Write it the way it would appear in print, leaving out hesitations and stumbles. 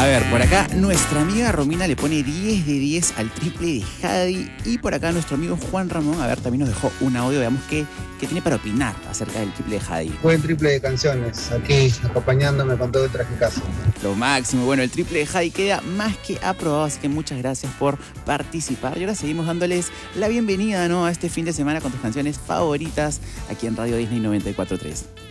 A ver, por acá nuestra amiga Romina le pone 10 de 10 al triple de Jadi. Y por acá nuestro amigo Juan Ramón, a ver, también nos dejó un audio. Veamos qué tiene para opinar acerca del triple de Jadi. Buen triple de canciones, aquí acompañándome con todo el trajecazo. Lo máximo. Bueno, el triple de Jadi queda más que aprobado, así que muchas gracias por participar. Y ahora seguimos dándoles la bienvenida, ¿no?, a este fin de semana con tus canciones favoritas aquí en Radio Disney 94.3.